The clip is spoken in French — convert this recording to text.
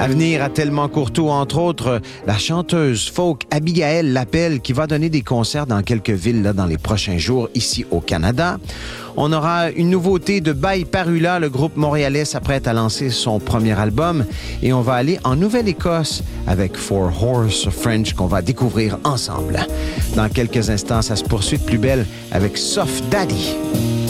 À venir à Tellement Courteau, entre autres, la chanteuse folk Abigail Lapelle qui va donner des concerts dans quelques villes là, dans les prochains jours ici au Canada. On aura une nouveauté de By Parula. Le groupe montréalais s'apprête à lancer son premier album. Et on va aller en Nouvelle-Écosse avec Four Horse French qu'on va découvrir ensemble. Dans quelques instants, ça se poursuit de plus belle avec Soft Daddy.